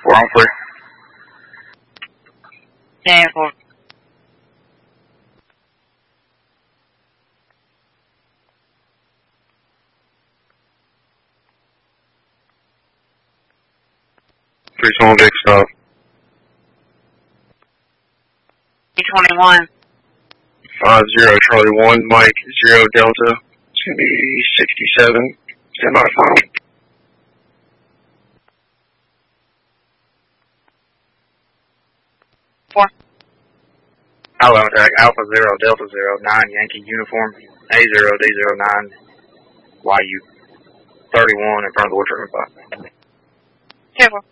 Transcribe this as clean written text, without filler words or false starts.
4 on clear. 10-4. Vic, stop. 321. 50 Charlie 1, Mike 0 Delta. It's going to be 67. Stand by final. Alpha attack, Alpha 0 Delta 0 9 Yankee uniform A0 D09 YU 31 in front of the Orchard. 10-4.